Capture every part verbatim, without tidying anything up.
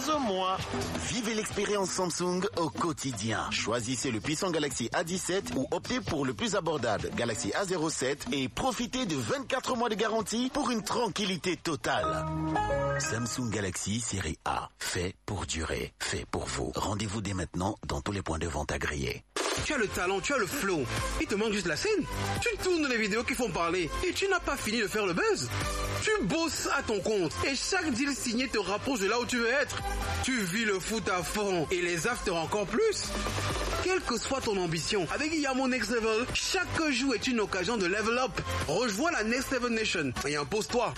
douze mois. Vivez l'expérience Samsung au quotidien. Choisissez le puissant Galaxy A dix-sept ou optez pour le plus abordable Galaxy A zéro sept et profitez de vingt-quatre mois de garantie pour une tranquillité totale. Samsung Galaxy série A, fait pour durer, fait pour vous. Rendez-vous dès maintenant dans tous les points de vente agréés. Tu as le talent, tu as le flow. Il te manque juste la scène. Tu tournes les vidéos qui font parler et tu n'as pas fini de faire le buzz. Tu bosses à ton compte et chaque deal signé te rapproche de là où tu veux être. Tu vis le foot à fond et les afters encore plus. Quelle que soit ton ambition, avec Yamo Next Level, chaque jour est une occasion de level up. Rejoins la Next Level Nation et impose-toi.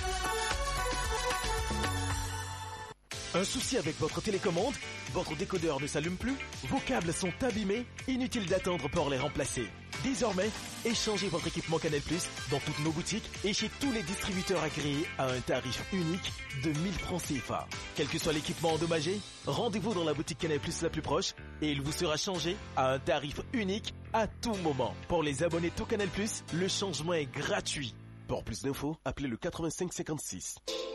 Un souci avec votre télécommande? Votre décodeur ne s'allume plus? Vos câbles sont abîmés? Inutile d'attendre pour les remplacer. Désormais, échangez votre équipement Canal Plus dans toutes nos boutiques et chez tous les distributeurs agréés à un tarif unique de mille francs C F A. Quel que soit l'équipement endommagé, rendez-vous dans la boutique Canal Plus la plus proche et il vous sera changé à un tarif unique à tout moment. Pour les abonnés tout Canal Plus, le changement est gratuit. Pour plus d'infos, appelez le quatre-vingt-cinq cinquante-six.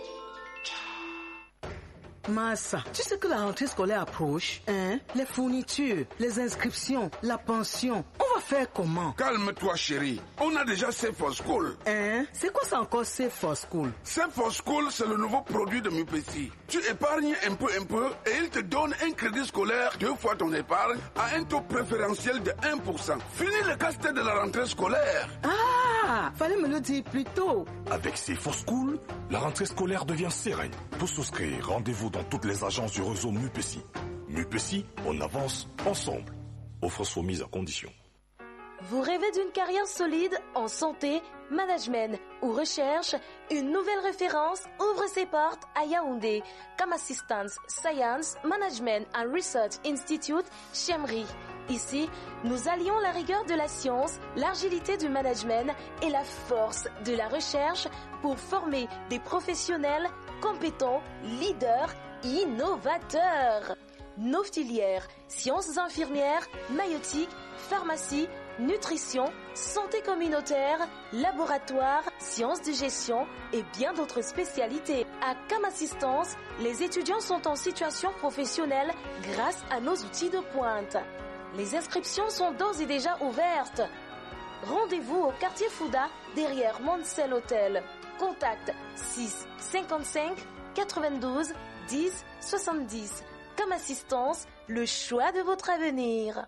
Massa, tu sais que la rentrée scolaire approche, hein? Les fournitures, les inscriptions, la pension, on va faire comment? Calme-toi chérie, on a déjà Save for School. Hein? C'est quoi ça encore Save for School? Save for School, c'est le nouveau produit de Mupesi. Tu épargnes un peu un peu et il te donne un crédit scolaire deux fois ton épargne à un taux préférentiel de un pour cent. Fini le casse-tête de la rentrée scolaire. Ah, fallait me le dire plus tôt. Avec Save for School, la rentrée scolaire devient sereine. Pour souscrire, rendez-vous dans toutes les agences du réseau Mupesi. Mupesi, on avance ensemble. Offre soumise à condition. Vous rêvez d'une carrière solide en santé, management ou recherche? Une nouvelle référence ouvre ses portes à Yaoundé. Comme Assistance Science Management and Research Institute, Chemri. Ici, nous allions la rigueur de la science, l'agilité du management et la force de la recherche pour former des professionnels compétents, leaders, innovateurs. Nos filières, sciences infirmières, maïeutique, pharmacie, nutrition, santé communautaire, laboratoire, sciences de gestion et bien d'autres spécialités. À Cam Assistance, les étudiants sont en situation professionnelle grâce à nos outils de pointe. Les inscriptions sont d'ores et déjà ouvertes. Rendez-vous au quartier Fouda, derrière Montcel Hotel. Contact six cinquante-cinq quatre-vingt-douze dix soixante-dix. Comme assistance, le choix de votre avenir.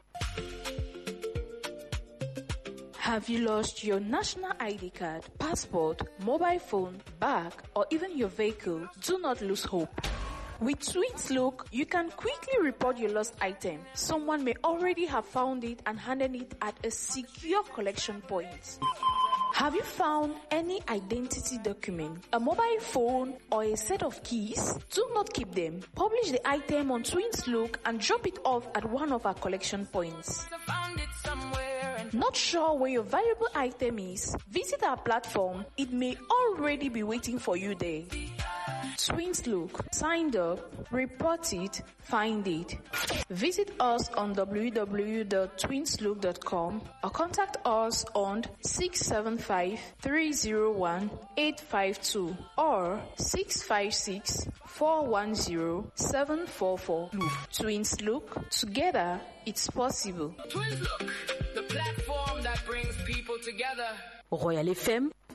Have you lost your national I D card, passport, mobile phone, bag, or even your vehicle? Do not lose hope. With TwinsLook, you can quickly report your lost item. Someone may already have found it and handed it at a secure collection point. Have you found any identity document, a mobile phone, or a set of keys? Do not keep them. Publish the item on TwinsLook and drop it off at one of our collection points. Not sure where your valuable item is? Visit our platform. It may already be waiting for you there. TwinsLook. Signed up, report it, find it. Visit us on w w w dot twinslook dot com or contact us on six seven five three zero one eight five two or six five six four one zero seven four four. TwinsLook. Together, it's possible. TwinsLook, the platform that brings people together. Royal F M